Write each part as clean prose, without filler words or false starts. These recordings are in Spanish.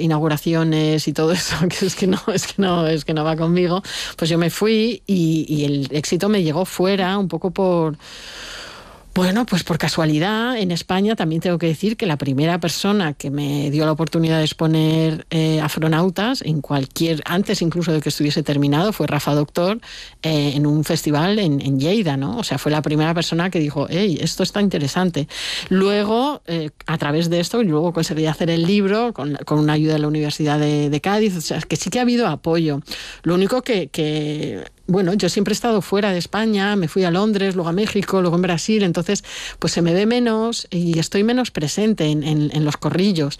inauguraciones y todo eso, que es que no va conmigo, pues yo me fui y el éxito me llegó fuera, un poco pues por casualidad. En España también tengo que decir que la primera persona que me dio la oportunidad de exponer Afronautas, antes incluso de que estuviese terminado, fue Rafa Doctor, en un festival en Lleida, ¿no? O sea, fue la primera persona que dijo, hey, esto está interesante. Luego, a través de esto, luego conseguí hacer el libro con una ayuda de la Universidad de Cádiz. O sea, que sí que ha habido apoyo. Lo único que bueno, yo siempre he estado fuera de España, me fui a Londres, luego a México, luego en Brasil, entonces pues se me ve menos y estoy menos presente en los corrillos.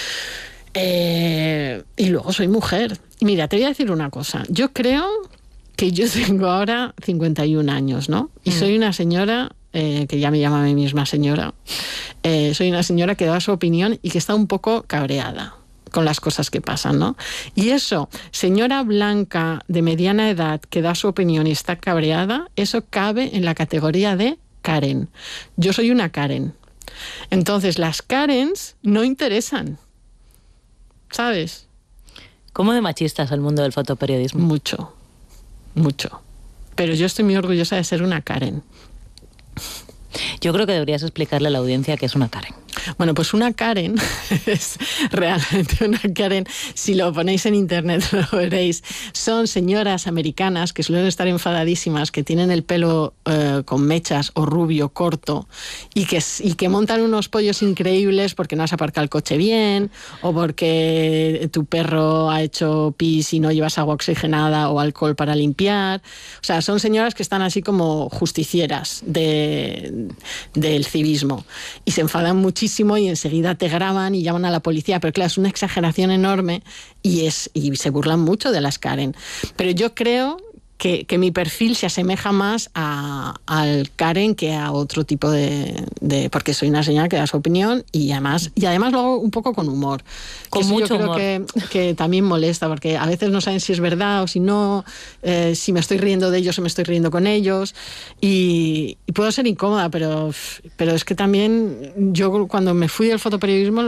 Y luego soy mujer. Y mira, te voy a decir una cosa. Yo creo que yo tengo ahora 51 años, ¿no? Y soy una señora, que ya me llama a mí misma señora, soy una señora que da su opinión y que está un poco cabreada con las cosas que pasan, ¿no? Y eso, señora blanca de mediana edad que da su opinión y está cabreada, eso cabe en la categoría de Karen. Yo soy una Karen. Entonces, las Karens no interesan, ¿sabes? ¿Cómo de machista es el mundo del fotoperiodismo? Mucho, mucho. Pero yo estoy muy orgullosa de ser una Karen. Yo creo que deberías explicarle a la audiencia qué es una Karen. Bueno, pues una Karen es realmente una Karen. Si lo ponéis en internet lo veréis. Son señoras americanas que suelen estar enfadadísimas, que tienen el pelo con mechas o rubio corto y que montan unos pollos increíbles porque no has aparcado el coche bien o porque tu perro ha hecho pis y no llevas agua oxigenada o alcohol para limpiar. O sea, son señoras que están así como justicieras del civismo y se enfadan muchísimo y enseguida te graban y llaman a la policía, pero claro, es una exageración enorme y se burlan mucho de las Karen. Pero yo creo que mi perfil se asemeja más al Karen que a otro tipo de porque soy una señora que da su opinión y además lo hago un poco con humor. Con mucho humor. Yo creo que también molesta, porque a veces no saben si es verdad o si no, si me estoy riendo de ellos o me estoy riendo con ellos y puedo ser incómoda, pero es que también yo cuando me fui del fotoperiodismo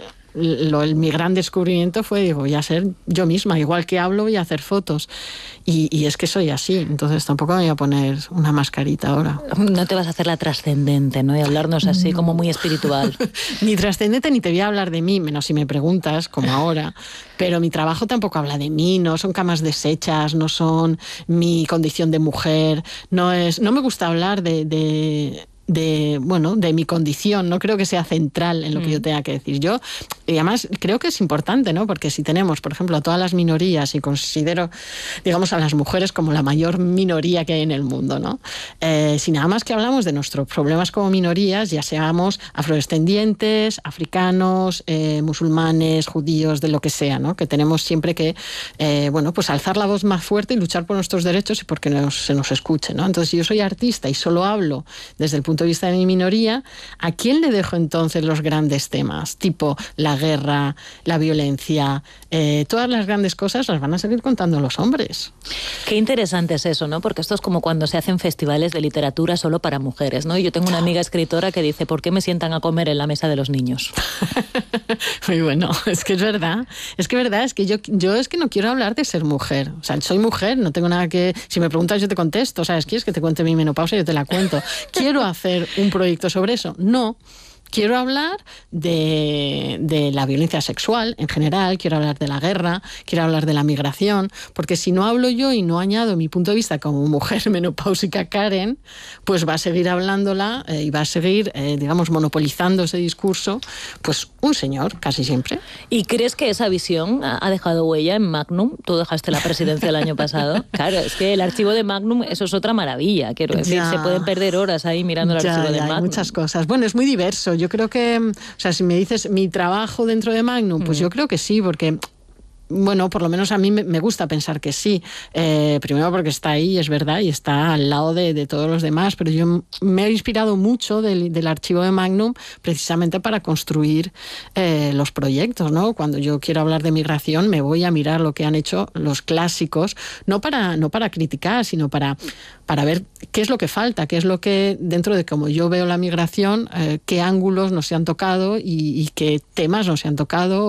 mi gran descubrimiento fue, digo, voy a ser yo misma, igual que hablo voy a hacer fotos y es que soy así, entonces tampoco me voy a poner una mascarita ahora. No te vas a hacer la trascendente, ¿no? Y hablarnos así como muy espiritual. Ni trascendente ni te voy a hablar de mí, menos si me preguntas, como ahora, pero mi trabajo tampoco habla de mí, no son camas deshechas, no son mi condición de mujer, no me gusta hablar de mi condición, no creo que sea central en lo que yo tenga que decir. Yo, y además, creo que es importante, ¿no? Porque si tenemos, por ejemplo, a todas las minorías y considero, digamos, a las mujeres como la mayor minoría que hay en el mundo, ¿no? Si nada más que hablamos de nuestros problemas como minorías, ya seamos afrodescendientes, africanos, musulmanes, judíos, de lo que sea, ¿no? Que tenemos siempre que, pues alzar la voz más fuerte y luchar por nuestros derechos y porque se nos escuche, ¿no? Entonces, si yo soy artista y solo hablo desde el punto de vista de mi minoría, ¿a quién le dejo entonces los grandes temas? Tipo la guerra, la violencia, todas las grandes cosas las van a seguir contando los hombres. Qué interesante es eso, ¿no? Porque esto es como cuando se hacen festivales de literatura solo para mujeres, ¿no? Y yo tengo una amiga escritora que dice, ¿por qué me sientan a comer en la mesa de los niños? Muy bueno, es que es verdad, es que yo es que no quiero hablar de ser mujer, o sea, soy mujer, no tengo nada que, si me preguntas yo te contesto, ¿sabes? ¿Quieres que te cuente mi menopausia? Yo te la cuento. ¿Quiero hacer un proyecto sobre eso? No. Quiero hablar de la violencia sexual en general, quiero hablar de la guerra, quiero hablar de la migración, porque si no hablo yo y no añado mi punto de vista como mujer menopáusica Karen, pues va a seguir hablándola y va a seguir, monopolizando ese discurso, pues un señor, casi siempre. ¿Y crees que esa visión ha dejado huella en Magnum? Tú dejaste la presidencia el año pasado. Claro, es que el archivo de Magnum, eso es otra maravilla, quiero decir, se pueden perder horas ahí mirando el archivo de Magnum. Hay muchas cosas. Bueno, es muy diverso. Yo creo que, o sea, si me dices mi trabajo dentro de Magnum, pues yo creo que sí, porque bueno, por lo menos a mí me gusta pensar que sí. Primero porque está ahí, es verdad, y está al lado de todos los demás, pero yo me he inspirado mucho del archivo de Magnum precisamente para construir los proyectos, ¿no? Cuando yo quiero hablar de migración me voy a mirar lo que han hecho los clásicos, no para criticar, sino para ver qué es lo que falta, qué es lo que, dentro de cómo yo veo la migración, qué ángulos no se han tocado y qué temas no se han tocado